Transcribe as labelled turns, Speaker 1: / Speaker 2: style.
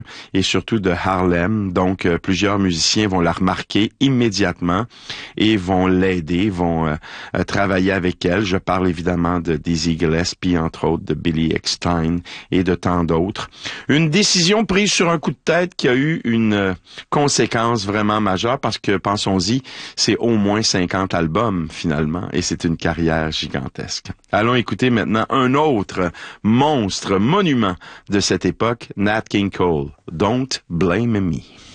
Speaker 1: et surtout de Harlem. Donc, plusieurs musiciens vont la remarquer immédiatement et vont l'aider, vont travailler avec elle. Je parle évidemment de Dizzy Gillespie, entre autres, de Billy Eckstine et de tant d'autres. Une décision prise sur un coup de tête qui a eu une conséquence vraiment majeure parce que, pensons-y, c'est au moins 50 albums finalement et c'est une carrière gigantesque. Allons écouter maintenant un autre monstre, monument de cette époque, Nat King Cole. Don't Blame Me.